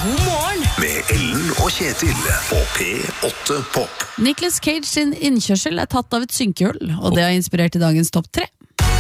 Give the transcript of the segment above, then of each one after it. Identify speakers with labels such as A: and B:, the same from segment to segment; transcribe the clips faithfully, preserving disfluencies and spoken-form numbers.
A: God morgen
B: Med Ellen og Kjetil på P åtte Pop.
C: Nicolas Cage sin innkjørsel er tatt av et synkehull, og det har inspirert til dagens topp tre.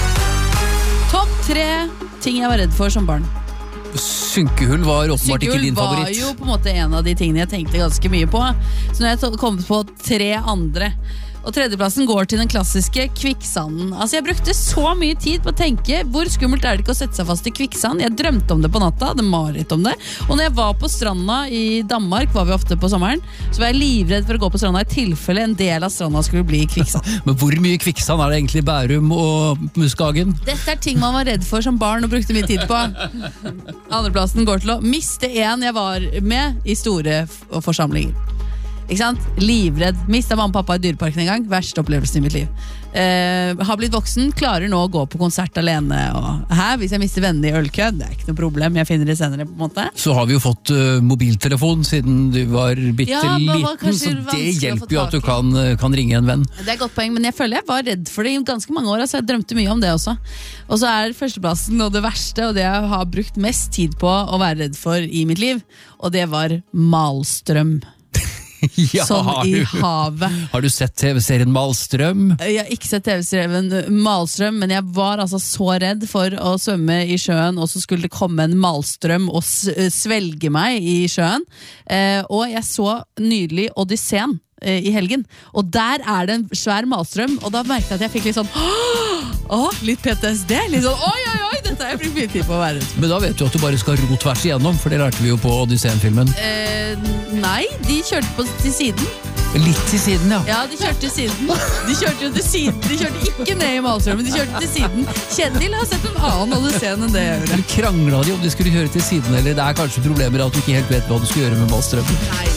C: Topp tre ting jeg var redd for som barn.
D: Synkehull var åpenbart ikke din favoritt.
C: Synkehull var jo på en måte en av de tingene jeg tenkte ganske mye på. Så nå har jeg kommet på tre andre. Og tredjeplassen går til den klassiske kvikksanden. Altså jeg brukte så mye tid på å tenke hvor skummelt er det ikke å sette seg fast i kvikksand. Jeg drømte om det på natta, hadde mareritt om det. Og når jeg var på stranda i Danmark, var vi ofte på sommeren, så var jeg livredd for å gå på stranda i tilfelle en del av stranda skulle bli kvikksand.
D: Men hvor mye kvikksand er det egentlig i Bærum og Muskagen?
C: Dette er ting man var redd for som barn og brukte mye tid på. Andreplassen går til å miste en jeg var med i store forsamlinger. Ikke sant? Livredd. Mistet mamma og pappa i dyreparken en gang. Verste opplevelsen i mitt liv. Eh, har blitt voksen, klarer nå å gå på konsert alene. Og her, hvis jeg mister vennene i ølkø, det er ikke noe problem. Jeg finner det senere på en måte.
D: Så har vi jo fått uh, mobiltelefon siden du var bitte
C: Ja, det var
D: liten, så det
C: vanskelig å få
D: hjelper jo
C: tak
D: at du
C: i.
D: kan, kan ringe en venn.
C: Det er et godt poeng, men jeg føler jeg var redd for det i ganske mange år, altså jeg drømte mye om det også. Og så er førsteplassen og det verste, og det jeg har brukt mest tid på å være redd for i mitt liv, og det var malstrøm.
D: Ja,
C: Som
D: har
C: i
D: du,
C: havet.
D: Har du sett tv-serien Malstrøm?
C: Jeg har ikke sett tv-serien Malstrøm, men jeg var altså så redd for å svømme i sjøen, og så skulle det komme en malstrøm og svelge meg i sjøen. Eh, og jeg så nydelig Odysseen eh, i helgen, og der er det en svær malstrøm, og da merket jeg at jeg fikk litt sånn åh, litt P T S D, litt sånn oi, oi, oi, dette har jeg brukt mye tid på å være redd.
D: Men da vet du at du bare skal ro tvers igjennom, for det lærte vi jo på Odysseen-filmen.
C: Eh, nei, de kjørte på til siden.
D: Litt til siden, ja.
C: Ja, de kjørte til siden. De kjørte jo til siden. De kjørte ikke ned i Malstrømmen, de kjørte til siden. Kjetil har sett en annen Odysseen enn det jeg gjorde.
D: Eller krangla de om de skulle kjøre til siden, eller det er kanskje problemer at du ikke helt vet hva du skal gjøre med Malstrøm.
C: Nei.